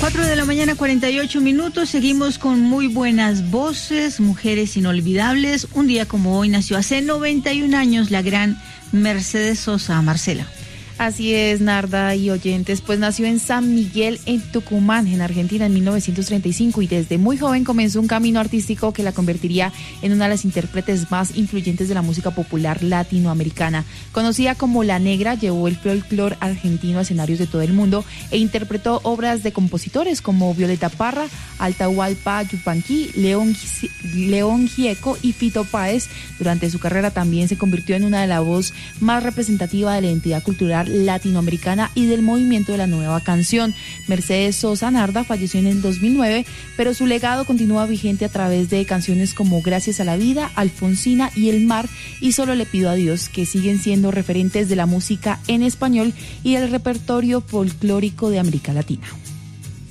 4:48 a.m. Seguimos con muy buenas voces, mujeres inolvidables. Un día como hoy nació hace 91 años la gran Mercedes Sosa. Marcela. Así es, Narda y oyentes, pues nació en San Miguel, en Tucumán, en Argentina, en 1935, y desde muy joven comenzó un camino artístico que la convertiría en una de las intérpretes más influyentes de la música popular latinoamericana. Conocida como La Negra, llevó el folclore argentino a escenarios de todo el mundo e interpretó obras de compositores como Violeta Parra, Atahualpa Yupanqui, León Gieco y Fito Páez. Durante su carrera también se convirtió en una de las voces más representativas de la identidad cultural latinoamericana y del movimiento de la nueva canción. Mercedes Sosa Narda falleció en el 2009, pero su legado continúa vigente a través de canciones como Gracias a la Vida, Alfonsina y El Mar y Solo le pido a Dios, que siguen siendo referentes de la música en español y del repertorio folclórico de América Latina.